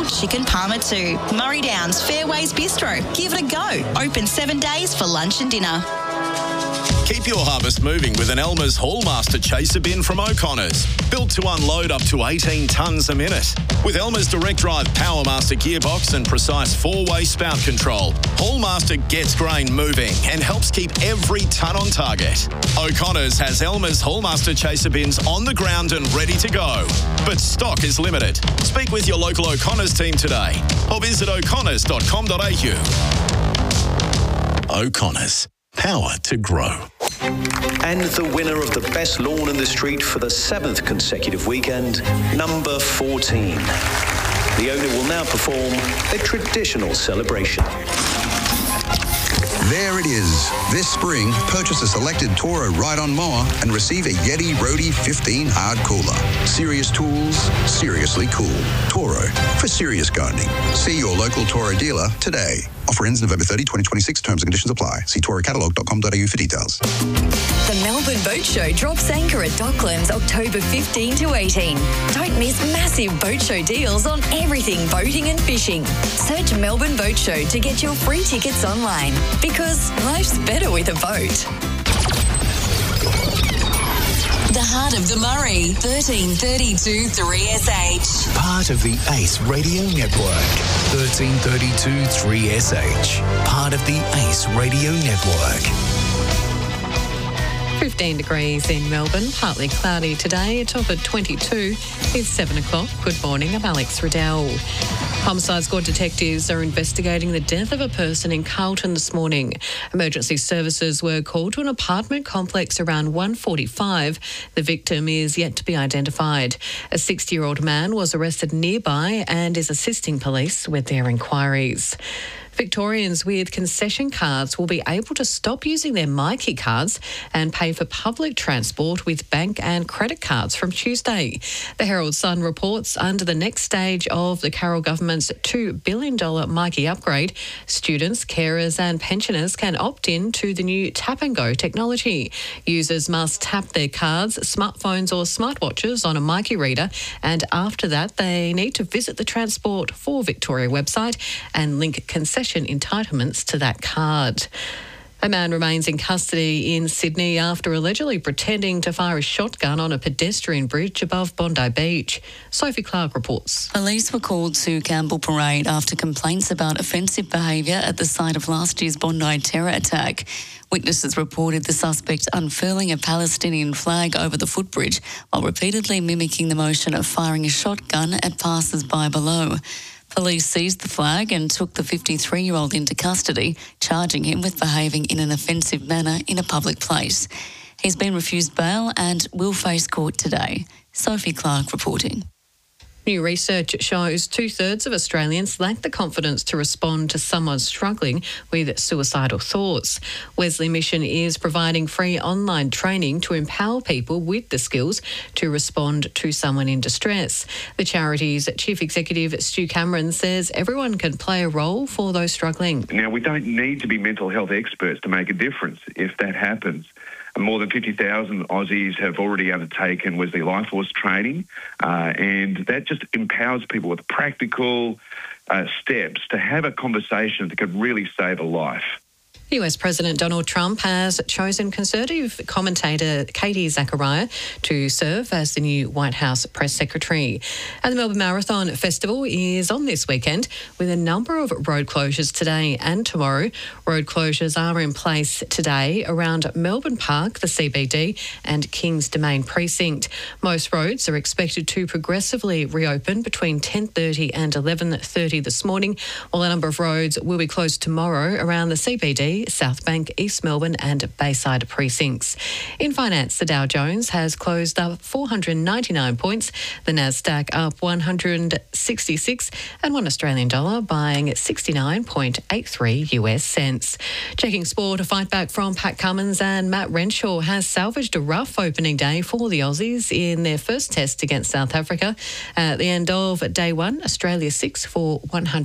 chicken parma too. Murray Downs Fairways Bistro. Give it a go. Open 7 days for lunch and dinner. Keep your harvest moving with an Elmer's Hallmaster Chaser bin from O'Connor's. Built to unload up to 18 tonnes a minute. With Elmer's direct drive Powermaster gearbox and precise 4-way spout control, Hallmaster gets grain moving and helps keep every tonne on target. O'Connor's has Elmer's Hallmaster Chaser bins on the ground and ready to go. But stock is limited. Speak with your local O'Connor's team today or visit o'connors.com.au. O'Connor's. Power to grow. And the winner of the best lawn in the street for the 7th consecutive weekend, number 14. The owner will now perform a traditional celebration. There it is. This spring, purchase a selected Toro ride-on mower and receive a Yeti Roadie 15 hard cooler. Serious tools, seriously cool. Toro, for serious gardening. See your local Toro dealer today. Offer ends November 30, 2026. Terms and conditions apply. See torocatalyg.com.au for details. The Melbourne Boat Show drops anchor at Docklands October 15 to 18. Don't miss massive boat show deals on everything boating and fishing. Search Melbourne Boat Show to get your free tickets online, because life's better with a boat. The Heart of the Murray, 1332 3SH. Part of the ACE Radio Network, 1332 3SH. Part of the ACE Radio Network. 15 degrees in Melbourne, partly cloudy today, a top at 22. It's 7 o'clock. Good morning, I'm Alex Riddell. Homicide Squad detectives are investigating the death of a person in Carlton this morning. Emergency services were called to an apartment complex around 1:45. The victim is yet to be identified. A 60-year-old man was arrested nearby and is assisting police with their inquiries. Victorians with concession cards will be able to stop using their Myki cards and pay for public transport with bank and credit cards from Tuesday. The Herald Sun reports under the next stage of the Carroll government's $2 billion Myki upgrade, students, carers and pensioners can opt in to the new Tap and Go technology. Users must tap their cards, smartphones or smartwatches on a Myki reader, and after that they need to visit the Transport for Victoria website and link concession entitlements to that card. A man remains in custody in Sydney after allegedly pretending to fire a shotgun on a pedestrian bridge above Bondi Beach. Sophie Clark reports. Police were called to Campbell Parade after complaints about offensive behaviour at the site of last year's Bondi terror attack. Witnesses reported the suspect unfurling a Palestinian flag over the footbridge while repeatedly mimicking the motion of firing a shotgun at passers-by below. Police seized the flag and took the 53-year-old into custody, charging him with behaving in an offensive manner in a public place. He's been refused bail and will face court today. Sophie Clark reporting. New research shows 2/3 of Australians lack the confidence to respond to someone struggling with suicidal thoughts. Wesley Mission is providing free online training to empower people with the skills to respond to someone in distress. The charity's Chief Executive Stu Cameron says everyone can play a role for those struggling. Now, we don't need to be mental health experts to make a difference if that happens. More than 50,000 Aussies have already undertaken Wesley Life Force training, and that just empowers people with practical steps to have a conversation that could really save a life. US President Donald Trump has chosen Conservative commentator Katie Zachariah to serve as the new White House press secretary. And the Melbourne Marathon Festival is on this weekend with a number of road closures today and tomorrow. Road closures are in place today around Melbourne Park, the CBD and Kings Domain precinct. Most roads are expected to progressively reopen between 10:30 and 11:30 this morning, while a number of roads will be closed tomorrow around the CBD, South Bank, East Melbourne and Bayside precincts. In finance, the Dow Jones has closed up 499 points, the Nasdaq up 166 and $1 buying 69.83 US cents. Checking sport, a fight back from Pat Cummins and Matt Renshaw has salvaged a rough opening day for the Aussies in their first test against South Africa. At the end of day one, Australia 6 for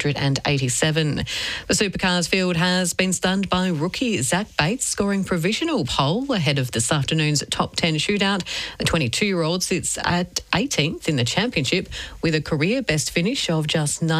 187. The Supercars field has been stunned by rookie Zach Bates scoring provisional pole ahead of this afternoon's top 10 shootout. The 22-year-old sits at 18th in the championship with a career best finish of just 9.